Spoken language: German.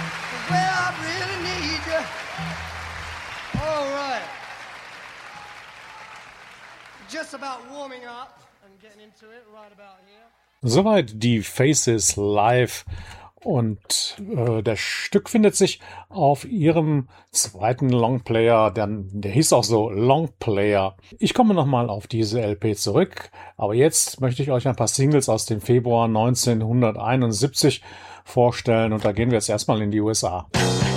Well, I really need you. All right. Just about warming up and getting into it right about here. Soweit die Faces live. Und das Stück findet sich auf ihrem zweiten Longplayer, der hieß auch so Longplayer. Ich komme nochmal auf diese LP zurück, aber jetzt möchte ich euch ein paar Singles aus dem Februar 1971 vorstellen und da gehen wir jetzt erstmal in die USA.